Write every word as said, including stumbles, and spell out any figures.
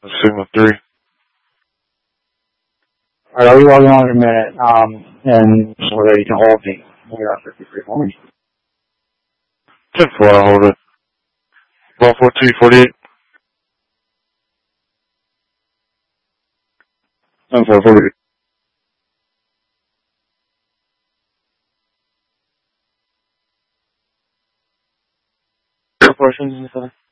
Sigma three. Alright, I'll be logging on in a minute, um, and whether you can hold me. We're at fifty-three for me. ten four, I'll hold it. one four two forty-eight. ten four forty-eight. Questions and stuff?